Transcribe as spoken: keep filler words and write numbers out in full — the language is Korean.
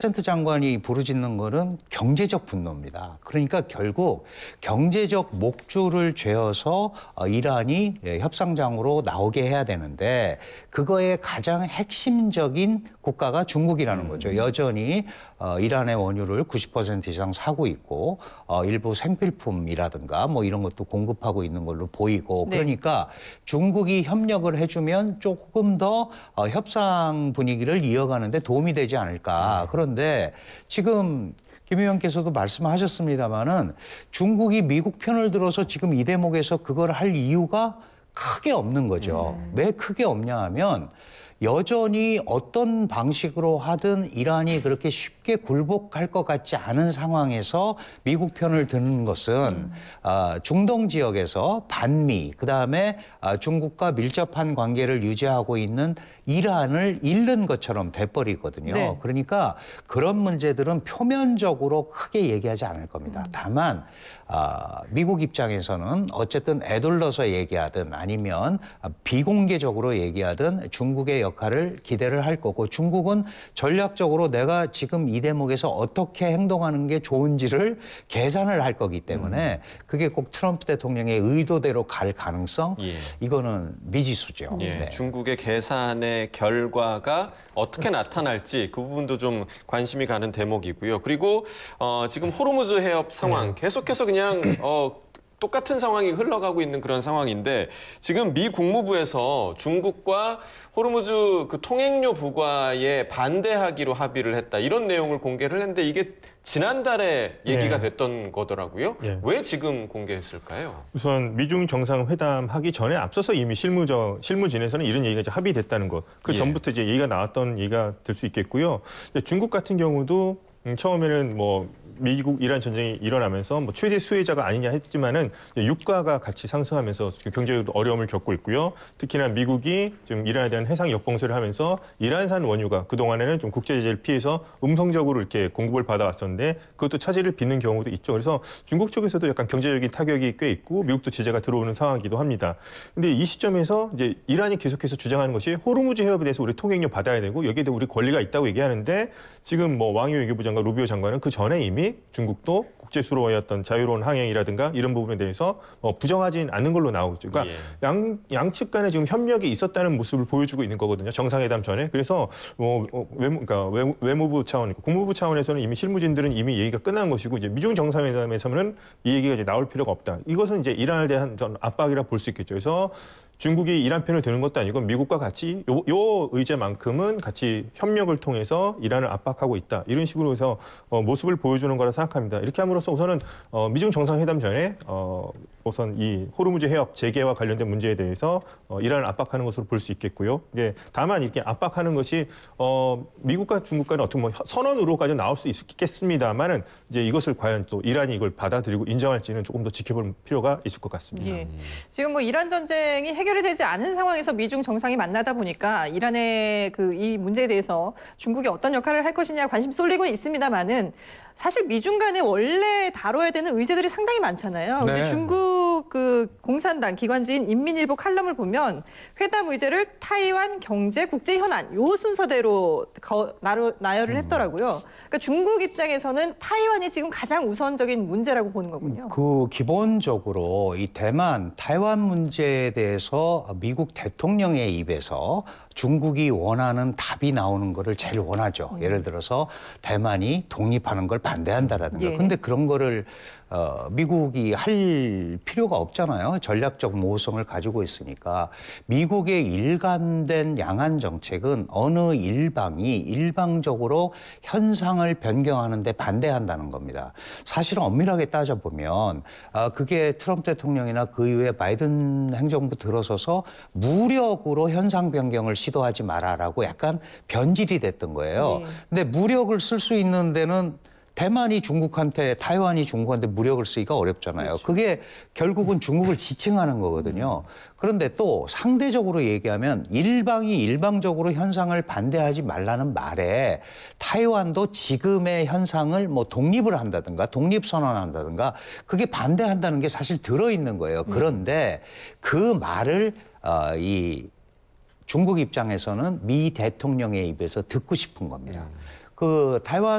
퍼센트 장관이 부르짖는 거는 경제적 분노입니다. 그러니까 결국 경제적 목줄을 죄어서 이란이 협상장으로 나오게 해야 되는데 그거의 가장 핵심적인 국가가 중국이라는 거죠. 여전히 이란의 원유를 구십 퍼센트 이상 사고 있고 일부 생필품이라든가 뭐 이런 것도 공급하고 있는 걸로 보이고 네. 그러니까 중국이 협력을 해주면 조금 더 협상 분위기를 이어가는 데 도움이 되지 않을까. 그런데 지금 김 의원께서도 말씀하셨습니다마는 중국이 미국 편을 들어서 지금 이 대목에서 그걸 할 이유가 크게 없는 거죠. 음. 왜 크게 없냐 하면 여전히 어떤 방식으로 하든 이란이 그렇게 쉽게 굴복할 것 같지 않은 상황에서 미국 편을 드는 것은 음. 어, 중동 지역에서 반미, 그다음에 어, 중국과 밀접한 관계를 유지하고 있는 이란을 잃는 것처럼 돼버리거든요. 네. 그러니까 그런 문제들은 표면적으로 크게 얘기하지 않을 겁니다. 다만 어, 미국 입장에서는 어쨌든 애둘러서 얘기하든 아니면 비공개적으로 얘기하든 중국의 역할을 기대를 할 거고 중국은 전략적으로 내가 지금 이 대목에서 어떻게 행동하는 게 좋은지를 계산을 할 거기 때문에 음. 그게 꼭 트럼프 대통령의 의도대로 갈 가능성 예. 이거는 미지수죠. 예. 네. 중국의 계산의 결과가 어떻게 나타날지 그 부분도 좀 관심이 가는 대목이고요. 그리고 어, 지금 호르무즈 해협 상황 계속해서 그냥 어, 똑같은 상황이 흘러가고 있는 그런 상황인데 지금 미 국무부에서 중국과 호르무즈 그 통행료 부과에 반대하기로 합의를 했다. 이런 내용을 공개를 했는데 이게 지난달에 얘기가 네. 됐던 거더라고요. 네. 왜 지금 공개했을까요? 우선 미중 정상회담 하기 전에 앞서서 이미 실무저, 실무진에서는 이런 얘기가 이제 합의됐다는 것. 그 예. 전부터 이제 얘기가 나왔던 얘기가 될 수 있겠고요. 중국 같은 경우도 음, 처음에는 뭐 미국 이란 전쟁이 일어나면서 뭐 최대 수혜자가 아니냐 했지만은 유가가 같이 상승하면서 경제적으로 어려움을 겪고 있고요. 특히나 미국이 지금 이란에 대한 해상 역봉쇄를 하면서 이란산 원유가 그 동안에는 좀 국제 제재를 피해서 음성적으로 이렇게 공급을 받아왔었는데 그것도 차질을 빚는 경우도 있죠. 그래서 중국 쪽에서도 약간 경제적인 타격이 꽤 있고 미국도 제재가 들어오는 상황이기도 합니다. 근데 이 시점에서 이제 이란이 계속해서 주장하는 것이 호르무즈 해협에 대해서 우리 통행료 받아야 되고 여기에 대해 우리 권리가 있다고 얘기하는데 지금 뭐 왕이 외교부 장관 루비오 장관은 그 전에 이미 중국도 국제수로의 어떤 자유로운 항행이라든가 이런 부분에 대해서 어, 부정하진 않는 걸로 나오고 있죠. 그러니까 예. 양, 양측 간에 지금 협력이 있었다는 모습을 보여주고 있는 거거든요. 정상회담 전에. 그래서 뭐 어, 외무, 그러니까 외무, 외무부 차원, 국무부 차원에서는 이미 실무진들은 이미 얘기가 끝난 것이고 이제 미중 정상회담에서는 이 얘기가 이제 나올 필요가 없다. 이것은 이제 이란에 대한 전 압박이라 볼 수 있겠죠. 그래서 중국이 이란 편을 드는 것도 아니고 미국과 같이 요, 요 의제만큼은 같이 협력을 통해서 이란을 압박하고 있다. 이런 식으로 해서 어, 모습을 보여주는 거라 생각합니다. 이렇게 함으로써 우선은 어, 미중 정상회담 전에 어, 우선 이 호르무즈 해협 재개와 관련된 문제에 대해서 어, 이란을 압박하는 것으로 볼 수 있겠고요. 예, 다만 이렇게 압박하는 것이 어, 미국과 중국과는 어떻게 뭐 선언으로까지 나올 수 있겠습니다만은 이제 이것을 과연 또 이란이 이걸 받아들이고 인정할지는 조금 더 지켜볼 필요가 있을 것 같습니다. 예. 지금 뭐 이란 전쟁이 해결이 되지 않은 상황에서 미중 정상이 만나다 보니까 이란의 그 이 문제에 대해서 중국이 어떤 역할을 할 것이냐 관심 쏠리고 있습니다만은 사실 미중 간에 원래 다뤄야 되는 의제들이 상당히 많잖아요. 네. 근데 중국 그 공산당 기관지인 인민일보 칼럼을 보면 회담 의제를 타이완 경제 국제 현안 요 순서대로 거, 나로, 나열을 했더라고요. 그러니까 중국 입장에서는 타이완이 지금 가장 우선적인 문제라고 보는 거군요. 그 기본적으로 이 대만, 타이완 문제에 대해서 미국 대통령의 입에서 중국이 원하는 답이 나오는 거를 제일 원하죠. 음. 예를 들어서 대만이 독립하는 걸 반대한다라든가. 예. 근데 그런 거를 어, 미국이 할 필요가 없잖아요. 전략적 모호성을 가지고 있으니까. 미국의 일관된 양안 정책은 어느 일방이 일방적으로 현상을 변경하는 데 반대한다는 겁니다. 사실은 엄밀하게 따져보면 어, 그게 트럼프 대통령이나 그 이후에 바이든 행정부 들어서서 무력으로 현상 변경을 시도하지 마라라고 약간 변질이 됐던 거예요. 네. 근데 무력을 쓸 수 있는 데는 대만이 중국한테, 타이완이 중국한테 무력을 쓰기가 어렵잖아요. 그렇죠. 그게 결국은 중국을 지칭하는 거거든요. 그런데 또 상대적으로 얘기하면 일방이 일방적으로 현상을 반대하지 말라는 말에 타이완도 지금의 현상을 뭐 독립을 한다든가 독립선언한다든가 그게 반대한다는 게 사실 들어있는 거예요. 그런데 그 말을 어, 이 중국 입장에서는 미 대통령의 입에서 듣고 싶은 겁니다. 그台湾